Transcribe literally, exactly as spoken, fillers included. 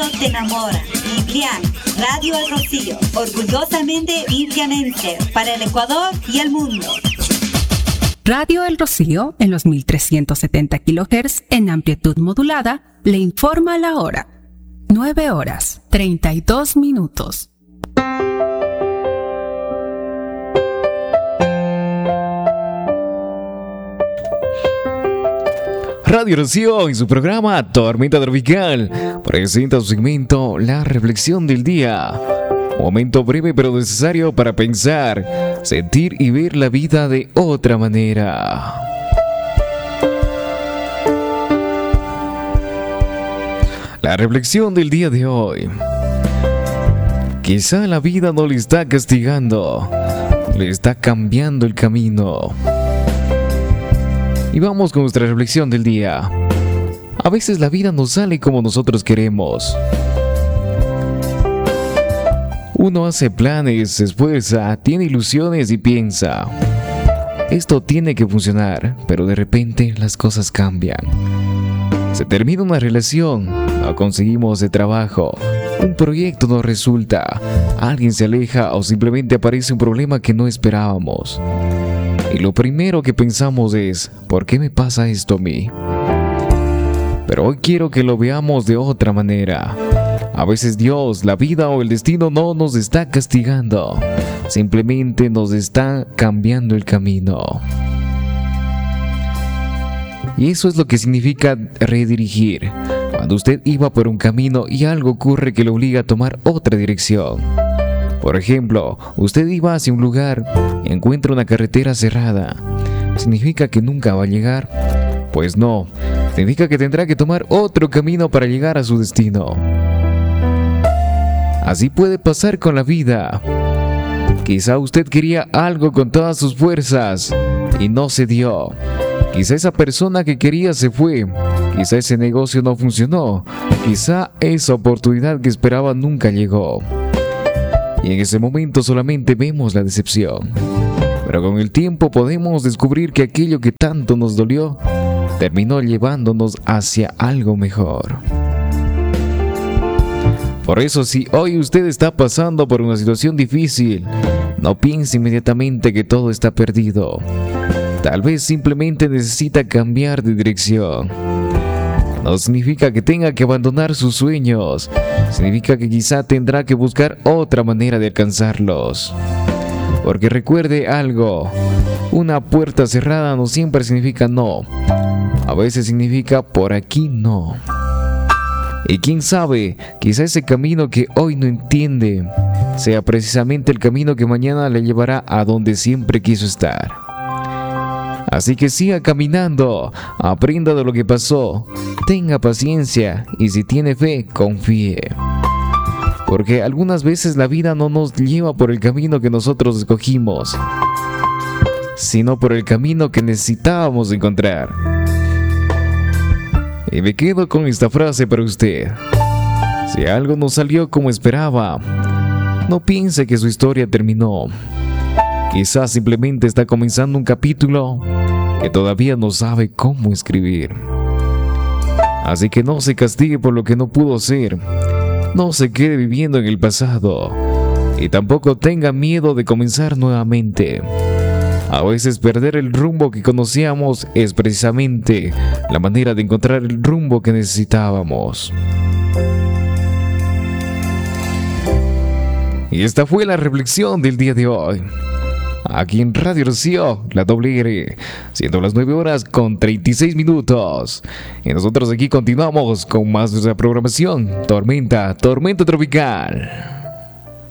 mundo te enamora. Biblian, Radio El Rocío, orgullosamente virgianense, para el Ecuador y el mundo. Radio El Rocío, en los mil trescientos setenta kilohertz en amplitud modulada, le informa la hora. nueve horas, treinta y dos minutos. Radio Rocío en su programa Tormenta Tropical presenta su segmento La Reflexión del Día. Momento breve pero necesario para pensar, sentir y ver la vida de otra manera. La reflexión del día de hoy. Quizá la vida no le está castigando, le está cambiando el camino. Y vamos con nuestra reflexión del día. A veces la vida no sale como nosotros queremos. Uno hace planes, se esfuerza, tiene ilusiones y piensa: esto tiene que funcionar, pero de repente las cosas cambian. Se termina una relación, no conseguimos el trabajo, un proyecto no resulta, alguien se aleja o simplemente aparece un problema que no esperábamos. Y lo primero que pensamos es: ¿por qué me pasa esto a mí? Pero hoy quiero que lo veamos de otra manera. A veces Dios, la vida o el destino no nos está castigando, simplemente nos está cambiando el camino. Y eso es lo que significa redirigir. Cuando usted iba por un camino y algo ocurre que le obliga a tomar otra dirección. Por ejemplo, usted iba hacia un lugar y encuentra una carretera cerrada. ¿Significa que nunca va a llegar? Pues no, significa que tendrá que tomar otro camino para llegar a su destino. Así puede pasar con la vida. Quizá usted quería algo con todas sus fuerzas y no se dio. Quizá esa persona que quería se fue. Quizá ese negocio no funcionó. Quizá esa oportunidad que esperaba nunca llegó. Y en ese momento solamente vemos la decepción. Pero con el tiempo podemos descubrir que aquello que tanto nos dolió terminó llevándonos hacia algo mejor. Por eso, si hoy usted está pasando por una situación difícil, no piense inmediatamente que todo está perdido. Tal vez simplemente necesita cambiar de dirección. No significa que tenga que abandonar sus sueños. Significa que quizá tendrá que buscar otra manera de alcanzarlos. Porque recuerde algo: una puerta cerrada no siempre significa no. A veces significa por aquí no. Y quién sabe, quizá ese camino que hoy no entiende sea precisamente el camino que mañana le llevará a donde siempre quiso estar. Así que siga caminando, aprenda de lo que pasó, tenga paciencia y si tiene fe, confíe. Porque algunas veces la vida no nos lleva por el camino que nosotros escogimos, sino por el camino que necesitábamos encontrar. Y me quedo con esta frase para usted: si algo no salió como esperaba, no piense que su historia terminó. Quizás simplemente está comenzando un capítulo que todavía no sabe cómo escribir. Así que no se castigue por lo que no pudo ser. No se quede viviendo en el pasado. Y tampoco tenga miedo de comenzar nuevamente. A veces perder el rumbo que conocíamos es precisamente la manera de encontrar el rumbo que necesitábamos. Y esta fue la reflexión del día de hoy. Aquí en Radio Rocío, la doble R, siendo las nueve horas con treinta y seis minutos. Y nosotros aquí continuamos con más de nuestra programación. Tormenta, Tormenta Tropical.